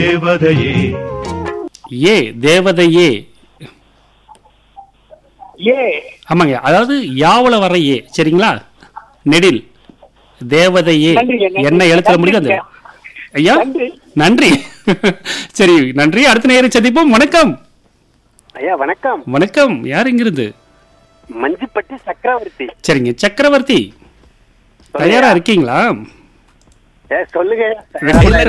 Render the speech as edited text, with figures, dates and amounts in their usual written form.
தேவதையே ஏ தேவதையே. ஏ ஆமாங்க, அதாவது யாவல வர ஏ, சரிங்களா? நெடில் தேவதையே என்ன எழுத்துல முடியுது அந்த ஐயா. நன்றி. சரி, நன்றி. அடுத்த நேரம் சந்திப்போம். வணக்கம் ஐயா. வணக்கம். வணக்கம். யார் இங்கிருந்து? மஞ்சுப்பட்டி சக்கரவர்த்தி. சரிங்க சக்கரவர்த்தி, தயாரா இருக்கீங்களா? சொல்லுங்க.